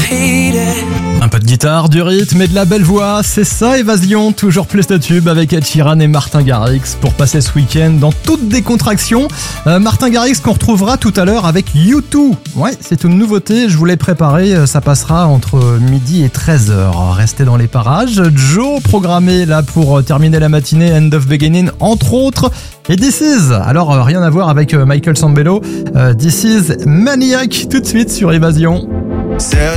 Un peu de guitare, du rythme et de la belle voix, c'est ça Évasion, toujours plus de tubes avec Ed Sheeran et Martin Garrix pour passer ce week-end dans toute décontraction. Martin Garrix qu'on retrouvera tout à l'heure avec U2. Ouais, c'est une nouveauté, je vous l'ai préparé, ça passera entre midi et 13h. Restez dans les parages. Joe programmé là pour terminer la matinée, End of Beginning entre autres. Et This Is, alors rien à voir avec Michael Sambello, This Is Maniac tout de suite sur Évasion.